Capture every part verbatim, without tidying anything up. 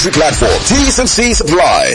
Platform. T's and C's apply.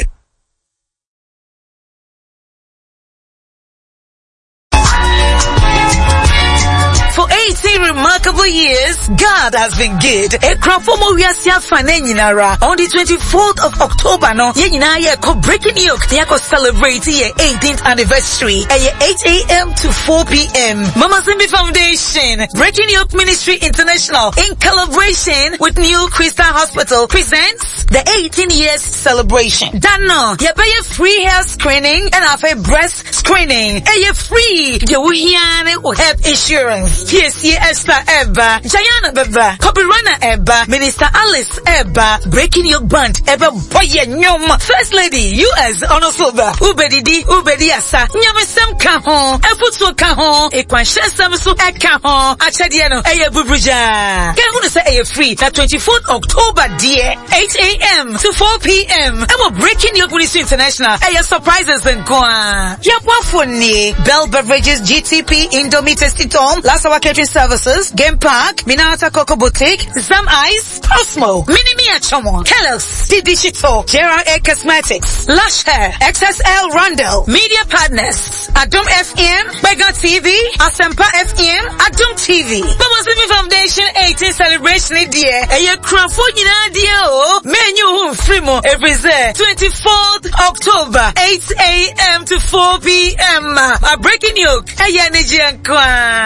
For eighteen remarkable years, God has been good. A Krafomo Yasia Fanenara on the twenty-fourth of October, no, Yenina ko breaking yoke, Yako celebrate your eighteenth anniversary at eight a.m. to four p.m. Mama Simbi Foundation, Breaking Yoke Ministry International, in collaboration with New Crystal Hospital, presents the eighteen years celebration. Dano, you pay a free hair screening and have a breast screening. And you free, you will have insurance. Yes, ye Esther Eba, Jayana Beba, Copyrunner Eba, Minister Alice Eba, Breaking Yoke Band Eba Boye Nyom, First Lady, U S Onosoba, Ubedidi, Ubediasa, Nyamesem Kahon, Efutso Kahon, Ekwanshesam so Ekahon, Achadiano, Eye Bubuja. Can who say Eye free, that twenty-fourth October, dear, eight a.m. to four p.m. And we're Breaking Yoke Ministry International, Eye surprises and Kwa. Yapwafuni, Bell Beverages, G T P, Indomie Testitom, Lasawa Catering Services, Game Park, Minata Coco Boutique, Zam Ice, Cosmo, Minimia Chomo, Kellogg's, D Digital, J R A Cosmetics, Lush Hair, X S L Rundle, Media Partners, Adum F M, Mega T V, Asempa F M, Adum T V. Mama Simbi Foundation eighteen celebration dear. And your Crawford dear oh, menu free mo every day. twenty-fourth October, eight a.m. to four p.m. A Breaking Yoke, a Yaniji and Kwa.